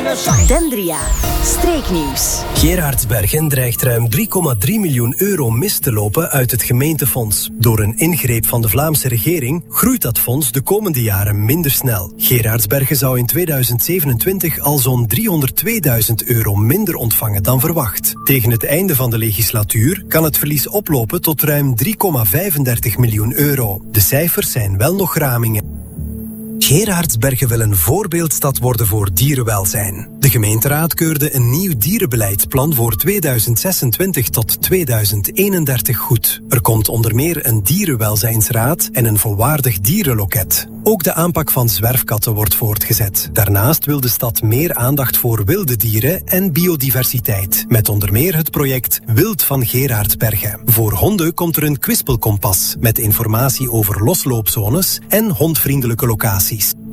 Dendria, streeknieuws. Gerardsbergen dreigt ruim 3,3 miljoen euro mis te lopen uit het gemeentefonds. Door een ingreep van de Vlaamse regering groeit dat fonds de komende jaren minder snel. Gerardsbergen zou in 2027 al zo'n 302.000 euro minder ontvangen dan verwacht. Tegen het einde van de legislatuur kan het verlies oplopen tot ruim 3,35 miljoen euro. De cijfers zijn wel nog ramingen. Gerardsbergen wil een voorbeeldstad worden voor dierenwelzijn. De gemeenteraad keurde een nieuw dierenbeleidsplan voor 2026 tot 2031 goed. Er komt onder meer een dierenwelzijnsraad en een volwaardig dierenloket. Ook de aanpak van zwerfkatten wordt voortgezet. Daarnaast wil de stad meer aandacht voor wilde dieren en biodiversiteit. Met onder meer het project Wild van Gerardsbergen. Voor honden komt er een kwispelkompas met informatie over losloopzones en hondvriendelijke locaties.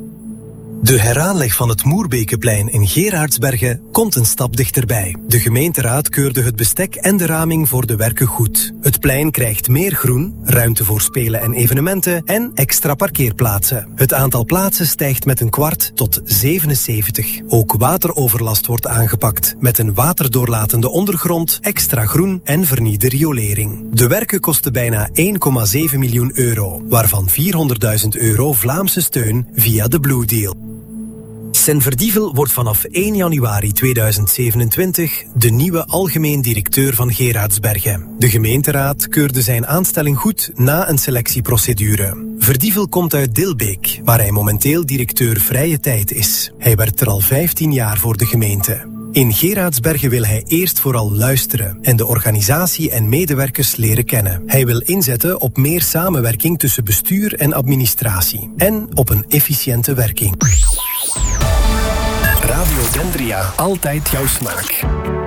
De heraanleg van het Moerbekeplein in Gerardsbergen komt een stap dichterbij. De gemeenteraad keurde het bestek en de raming voor de werken goed. Het plein krijgt meer groen, ruimte voor spelen en evenementen en extra parkeerplaatsen. Het aantal plaatsen stijgt met 1/4 tot 77. Ook wateroverlast wordt aangepakt met een waterdoorlatende ondergrond, extra groen en vernieuwde riolering. De werken kosten bijna 1,7 miljoen euro, waarvan 400.000 euro Vlaamse steun via de Blue Deal. Sen Verdievel wordt vanaf 1 januari 2027 de nieuwe algemeen directeur van Gerardsbergen. De gemeenteraad keurde zijn aanstelling goed na een selectieprocedure. Verdievel komt uit Dilbeek, waar hij momenteel directeur vrije tijd is. Hij werkt er al 15 jaar voor de gemeente. In Gerardsbergen wil hij eerst vooral luisteren en de organisatie en medewerkers leren kennen. Hij wil inzetten op meer samenwerking tussen bestuur en administratie en op een efficiënte werking. Radio Dendria, altijd jouw smaak.